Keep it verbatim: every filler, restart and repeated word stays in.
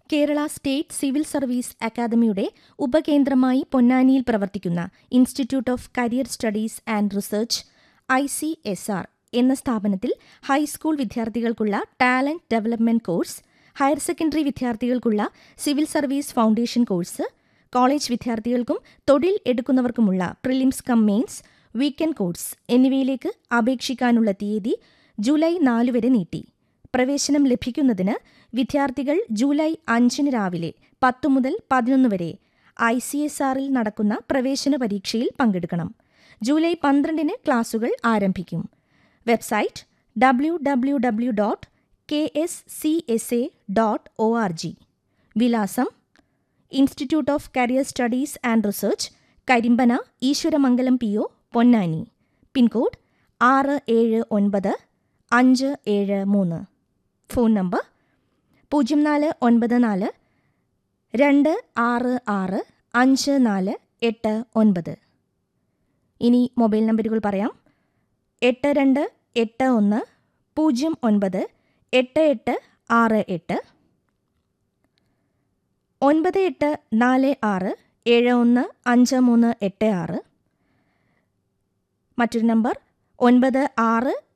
Kerala state civil service അക്കാദമിയുടെ ഉപകേന്ദ്രമായി പൊന്നാനിയിൽ പ്രവർത്തിക്കുന്ന institute of career studies and research I C S R എന്ന സ്ഥാപനത്തിൽ ഹൈസ്കൂൾ വിദ്യാർത്ഥികൾക്കുള്ള talent development course, higher secondary വിദ്യാർത്ഥികൾക്കുള്ള civil service foundation course, college വിദ്യാർത്ഥികൾക്കും തൊഴിൽ എടുക്കുന്നവർക്കുമുള്ള prelims come mains, weekend course എന്നിവയിലേക്ക് അപേക്ഷിക്കാനുള്ള തീയതി ജൂലൈ നാല് വരെ നീട്ടി. പ്രവേശനം ലഭിക്കുന്നതിന് വിദ്യാർത്ഥികൾ ജൂലൈ അഞ്ചിന് രാവിലെ പത്ത് മുതൽ പതിനൊന്ന് വരെ ഐ സി എസ് ആറിൽ നടക്കുന്ന പ്രവേശന പരീക്ഷയിൽ പങ്കെടുക്കണം. ജൂലൈ പന്ത്രണ്ടിന് ക്ലാസുകൾ ആരംഭിക്കും. Website W W W dot K S C S A dot O R G. വിലാസം: institute of career studies and research, കരിമ്പന, Eeswaramangalam P O, Ponnani. Pincode ആറ് ഏഴ് ഒൻപത് അഞ്ച് ഏഴ് മൂന്ന്. ഫോൺ നമ്പർ പൂജ്യം നാല് ഒൻപത് നാല് രണ്ട് ആറ് ആറ് അഞ്ച് നാല് എട്ട് ഒൻപത്. ഇനി മൊബൈൽ നമ്പറുകൾ പറയാം. എട്ട് രണ്ട് എട്ട് ഒന്ന് പൂജ്യം ഒൻപത് എട്ട് എട്ട് ആറ് എട്ട്, ഒൻപത് എട്ട് നാല് ആറ് ഏഴ് ഒന്ന് അഞ്ച് മൂന്ന് എട്ട് ആറ്. മറ്റൊരു നമ്പർ ഒൻപത് ആറ്